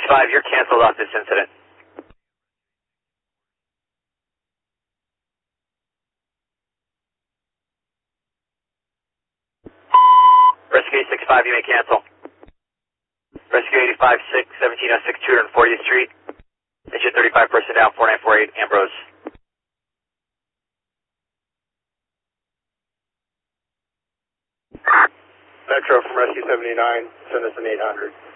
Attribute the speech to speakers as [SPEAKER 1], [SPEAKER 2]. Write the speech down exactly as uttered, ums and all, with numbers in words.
[SPEAKER 1] five, you're canceled off this incident. Rescue eight six five, you may cancel. Rescue eighty-five six, seventeen oh six, two fortieth Street. Issue thirty-five, person down, four nine four eight, Ambrose.
[SPEAKER 2] Metro from Rescue seventy-nine, send us an eight hundred.